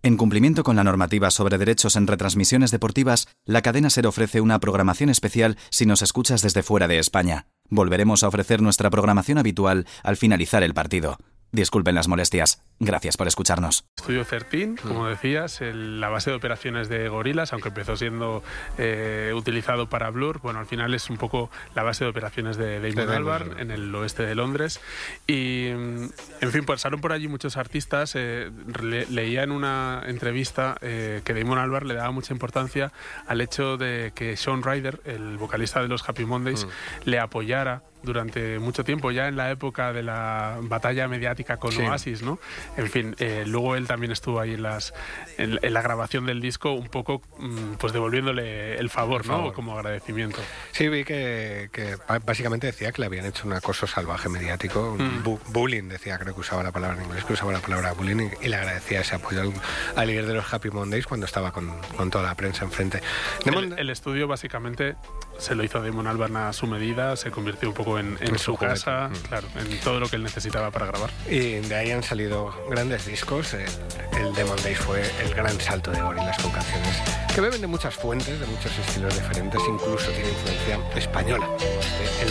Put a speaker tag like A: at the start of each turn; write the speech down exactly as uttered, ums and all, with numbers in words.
A: En cumplimiento con la normativa sobre derechos en retransmisiones deportivas, la cadena SER ofrece una programación especial si nos escuchas desde fuera de España. Volveremos a ofrecer nuestra programación habitual al finalizar el partido. Disculpen las molestias. Gracias por escucharnos.
B: Estudio CERTIN, como decías, el, la base de operaciones de Gorillaz, aunque empezó siendo eh, utilizado para Blur, bueno, al final es un poco la base de operaciones de Damon Albarn en el oeste de Londres. Y, en fin, pasaron por allí muchos artistas. Eh, le, leía en una entrevista eh, que Damon Albarn le daba mucha importancia al hecho de que Shaun Ryder, el vocalista de los Happy Mondays, mm. le apoyara durante mucho tiempo, ya en la época de la batalla mediática con sí. Oasis, ¿no? En fin, eh, luego él también estuvo ahí en, las, en, en la grabación del disco, un poco pues devolviéndole el favor, el favor. ¿no? Como agradecimiento.
C: Sí, vi que, que básicamente decía que le habían hecho un acoso salvaje mediático, mm. bu bullying, decía, creo que usaba la palabra en inglés, que usaba la palabra bullying, y, y le agradecía ese apoyo al, al líder de los Happy Mondays cuando estaba con, con toda la prensa enfrente.
B: El, el estudio básicamente se lo hizo Damon Albarn a su medida, se convirtió un poco en, en, en su, su casa, mm. claro, en todo lo que él necesitaba para grabar.
C: Y de ahí han salido grandes discos. El, el Demon Days fue el gran salto de Gorillaz con canciones que beben de muchas fuentes, de muchos estilos diferentes, incluso tiene influencia española. Este, el